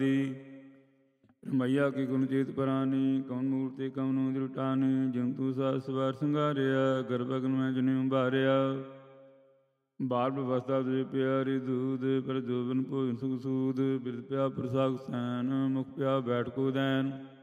ਰਮਈਆ ਕੀ ਗੁਣ ਚੇਤ ਪਰਾਨੀ ਕੌਣ ਮੂਰਤੇ ਕਉ ਨੂੰ ਦ੍ਰਿਟਾਨੀ ਜਿਉ ਤੂੰ ਸਾਸ ਵਾਰ ਸੰਘਾਰਿਆ ਗਰਭਗਨ ਮੈਂ ਜਨਿਉ ਭਾਰਿਆ ਬਾਲ ਬਵਸਥਾ ਦੇ ਪਿਆਰੀ ਦੂਧ ਪਰ ਜੋਬਨ ਭੋਜਨ ਸੁਖ ਸੂਦ ਬਿਰਦ ਪਿਆ ਪ੍ਰਸਾਦ ਸੈਨ ਮੁਖ ਪਿਆ ਬੈਠ ਕੋ ਦੈਨ